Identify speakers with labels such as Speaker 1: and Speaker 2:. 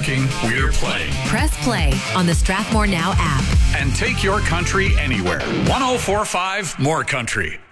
Speaker 1: talking, we're playing.
Speaker 2: Press play on the Strathmore Now app.
Speaker 1: And take your country anywhere. 104.5 More Country.